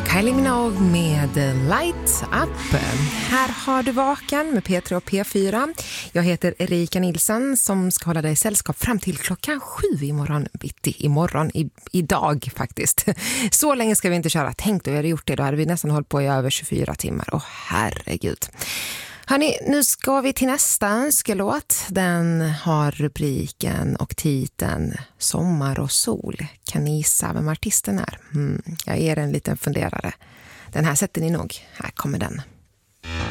Kylie Minogue med Light Up. Här har du Vaken med P3 och P4. Jag heter Erika Nilsson som ska hålla dig i sällskap fram till 7:00 imorgon. Idag faktiskt. Så länge ska vi inte köra. Tänk då vi hade gjort det. Då hade vi nästan hållit på i över 24 timmar. Åh herregud. Hörrni, nu ska vi till nästa önskelåt. Den har rubriken och titeln Sommar och sol. Kan ni gissa vem artisten är? Jag ger en liten funderare. Den här sätter ni nog. Här kommer den.